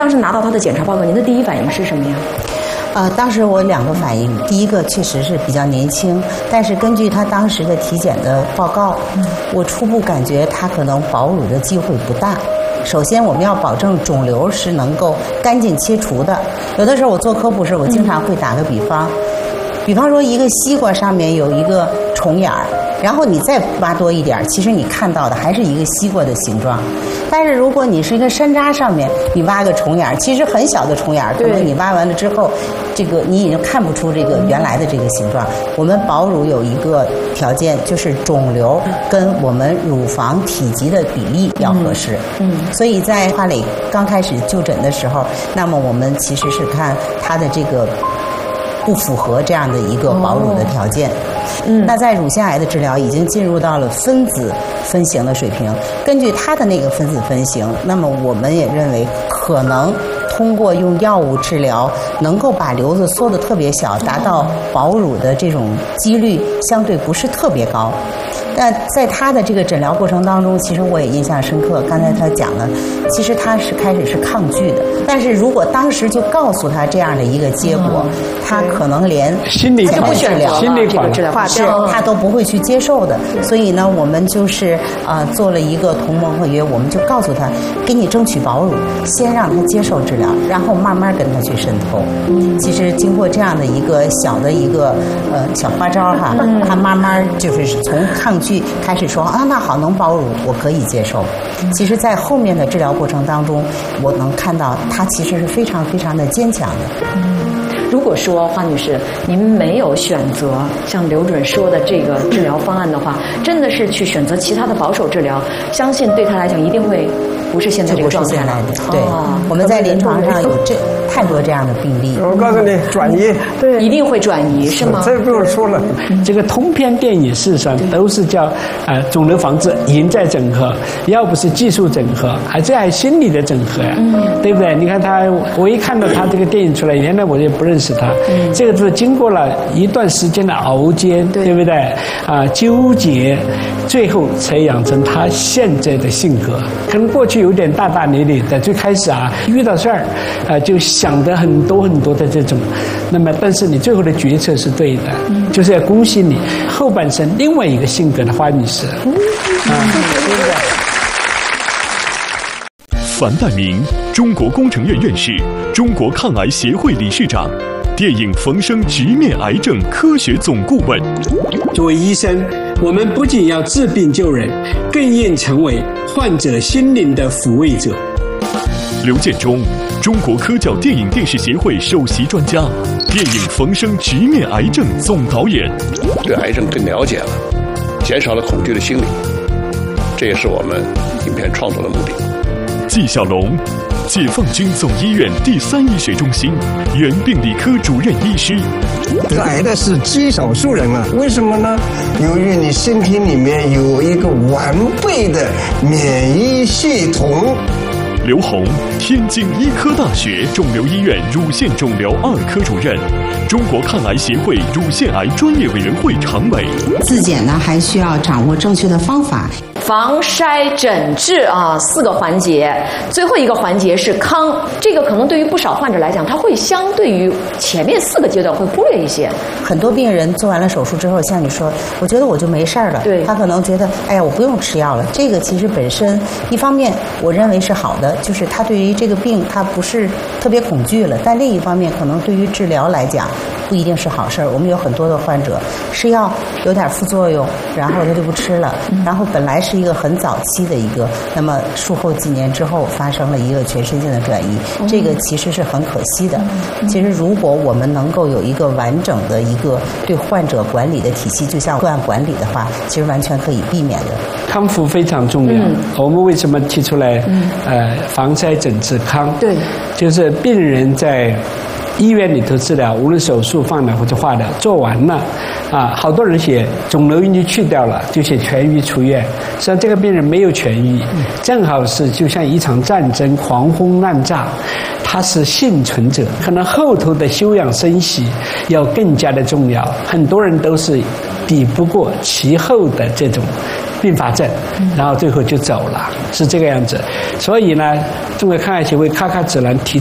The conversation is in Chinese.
当时拿到他的检查报告，您的第一反应是什么呀？ 当时我2个反应，第一个确实是比较年轻，但是根据他当时的体检的报告，我初步感觉他可能保乳的机会不大。首先，我们要保证肿瘤是能够干净切除的。有的时候我做科普时，我经常会打个比方，比方说一个西瓜上面有一个虫眼儿，然后你再挖多一点，其实你看到的还是一个西瓜的形状。但是如果你是一个山楂上面，你挖个虫眼儿，其实很小的虫眼儿，可能你挖完了之后，这个你已经看不出这个原来的这个形状。我们保乳有一个条件，就是肿瘤跟我们乳房体积的比例要合适。所以在华磊刚开始就诊的时候，那么我们其实是看他的这个不符合这样的一个保乳的条件。那在乳腺癌的治疗已经进入到了分子分型的水平，根据它的那个分子分型，那么我们也认为可能通过用药物治疗能够把瘤子缩得特别小，达到保乳的这种几率相对不是特别高。但在他的这个诊疗过程当中，其实我也印象深刻。刚才他讲了，其实他是开始是抗拒的，但是如果当时就告诉他这样的一个结果，他可能连心理不选择心理这个治疗是他都不会去接受的。所以呢，我们就是做了一个同盟合约，我们就告诉他，给你争取保乳，先让他接受治疗，然后慢慢跟他去渗透。其实经过这样的一个小的一个小花招哈，他慢慢就是从抗拒开始说那好，能保乳我可以接受。其实在后面的治疗过程当中，我能看到他其实是非常非常的坚强的。 如果说花女士您没有选择像刘主任说的这个治疗方案的话，真的是去选择其他的保守治疗，相信对他来讲一定会不是现在这个状态了。 对，我们在临床上有太多这样的病例。 我告诉你，转移， 对，一定会转移，是吗？ 这不用说了。这个通篇电影事实上都是叫肿瘤防治赢在整合，要不是技术整合，还心理的整合呀，对不对？你看他，我一看到他这个电影出来，原来我就不认识他，这个是经过了一段时间的熬煎，对不对？纠结，最后才养成他现在的性格。可能过去有点大大咧咧的，最开始遇到事儿就想得很多很多的这种，那么但是你最后的决策是对的，就是要恭喜你后半生另外一个性格的花女士。 樊代明，中国工程院院士，中国抗癌协会理事长，电影《冯生直面癌症》科学总顾问。 作为医生，我们不仅要治病救人，更应成为患者心灵的抚慰者。 刘建中，中国科教电影电视协会首席专家，电影《冯生直面癌症》总导演。 对癌症更了解了，减少了恐惧的心理，这也是我们影片创作的目的。 纪晓龙，解放军总医院第3医学中心原病理科主任医师。 得癌的是极少数人啊，为什么呢？由于你身体里面有一个完备的免疫系统。 刘洪，天津医科大学肿瘤医院乳腺肿瘤2科主任，中国抗癌协会乳腺癌专业委员会常委。 自检呢，还需要掌握正确的方法。 防筛诊治4个环节，最后一个环节是康。这个可能对于不少患者来讲，他会相对于前面4个阶段会忽略一些。 很多病人做完了手术之后，像你说，我觉得我就没事了。 对， 他可能觉得，哎呀，我不用吃药了。这个其实本身一方面我认为是好的，就是他对于这个病他不是特别恐惧了，但另一方面可能对于治疗来讲不一定是好事儿。我们有很多的患者吃药有点副作用，然后他就不吃了，然后本来是一个很早期的一个，那么术后几年之后发生了一个全身性的转移，这个其实是很可惜的。其实如果我们能够有一个完整的一个对患者管理的体系，就像个案管理的话，其实完全可以避免的。 康复非常重要。我们为什么提出来防筛诊治康？对，就是病人在医院里头治疗，无论手术放疗或者化疗做完了好多人写肿瘤已经去掉了，就写痊愈出院。实际上这个病人没有痊愈，正好是就像一场战争狂轰滥炸，他是幸存者，可能后头的休养生息要更加的重要。很多人都是抵不过其后的这种并发症，然后最后就走了，是这个样子。所以呢，中国抗癌协会咔咔指南提